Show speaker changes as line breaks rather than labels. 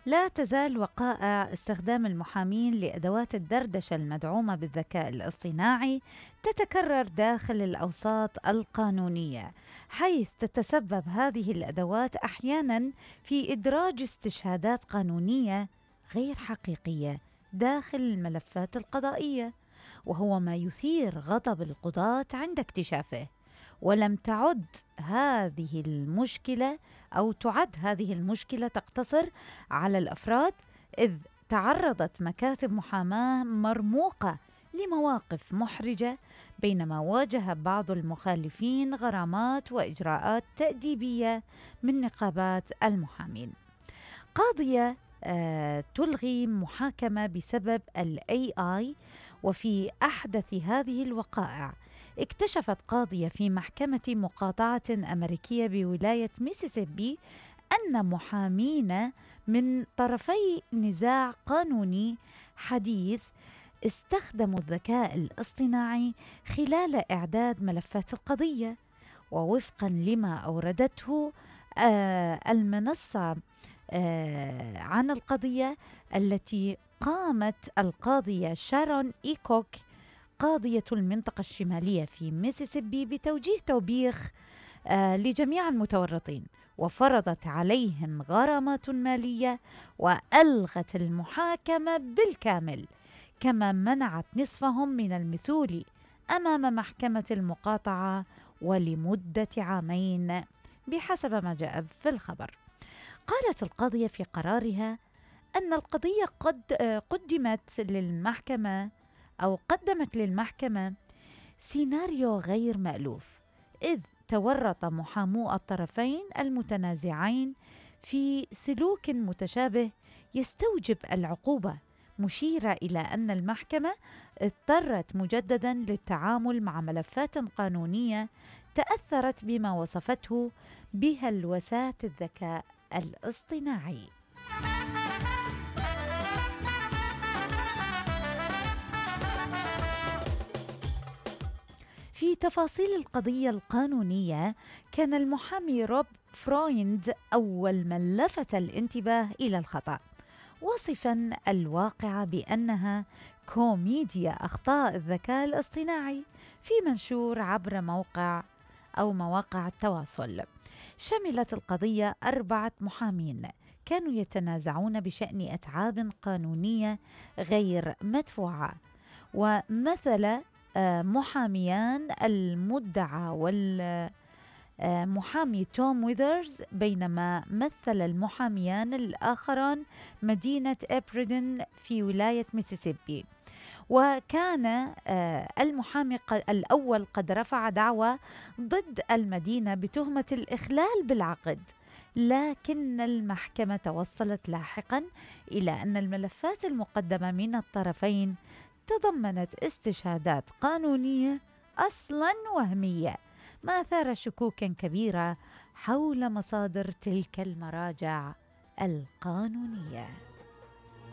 لا تزال وقائع استخدام المحامين لأدوات الدردشة المدعومة بالذكاء الاصطناعي تتكرر داخل الأوساط القانونية، حيث تتسبب هذه الأدوات أحياناً في إدراج استشهادات قانونية غير حقيقية داخل الملفات القضائية، وهو ما يثير غضب القضاة عند اكتشافه. ولم تعد هذه المشكلة أو تعد هذه المشكلة تقتصر على الأفراد، إذ تعرضت مكاتب محاماة مرموقة لمواقف محرجة، بينما واجه بعض المخالفين غرامات وإجراءات تأديبية من نقابات المحامين. قاضية تلغي محاكمة بسبب ال AI. وفي أحدث هذه الوقائع اكتشفت قاضية في محكمة مقاطعة أمريكية بولاية ميسيسيبي أن محامين من طرفي نزاع قانوني حديث استخدموا الذكاء الاصطناعي خلال إعداد ملفات القضية. ووفقا لما أوردته المنصة عن القضية التي قامت القاضية شارون إيكوك قاضية المنطقة الشمالية في ميسيسيبي بتوجيه توبيخ لجميع المتورطين، وفرضت عليهم غرامات مالية وألغت المحاكمة بالكامل، كما منعت نصفهم من المثول أمام محكمة المقاطعة ولمدة عامين بحسب ما جاء في الخبر. قالت القاضية في قرارها أن القضية قدمت للمحكمة سيناريو غير مألوف، إذ تورط محامو الطرفين المتنازعين في سلوك متشابه يستوجب العقوبة، مشيرة إلى أن المحكمة اضطرت مجددا للتعامل مع ملفات قانونية تأثرت بما وصفته بهلوسات الذكاء الاصطناعي. في تفاصيل القضية القانونية، كان المحامي روب فرويند أول من لفت الانتباه إلى الخطأ، واصفا الواقعة بأنها كوميديا أخطاء الذكاء الاصطناعي في منشور عبر مواقع التواصل. شملت القضية 4 محامين كانوا يتنازعون بشأن أتعاب قانونية غير مدفوعة، ومثل محاميان المدعى والمحامي توم ويذرز، بينما مثل المحاميان الآخران مدينة إبردن في ولاية ميسيسيبي. وكان المحامي الأول قد رفع دعوى ضد المدينة بتهمة الإخلال بالعقد، لكن المحكمة توصلت لاحقا إلى أن الملفات المقدمة من الطرفين تضمنت استشهادات قانونية أصلا وهمية، ما أثار شكوكا كبيرة حول مصادر تلك المراجع القانونية.